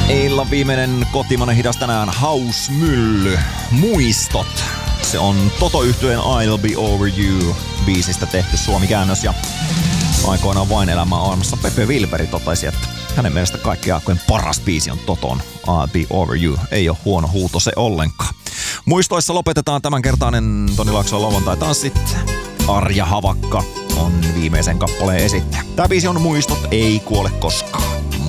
Illan viimeinen kotimainen hidas tänään, Hausmylly, Muistot. Se on Toto-yhtyeen I'll Be Over You -biisistä tehty suomikäännös ja aikoinaan Vain elämää armassa Pepe Wilberi totesi, että hänen mielestä kaikkien aikojen paras biisi on Toton I'll Be Over You. Ei ole huono huuto se ollenkaan. Muistoissa lopetetaan tämänkertainen Toni Laakson lauantai-tanssit. Arja Havakka on viimeisen kappaleen esittäjä. Tää biisi on Muistot, ei kuole koskaan.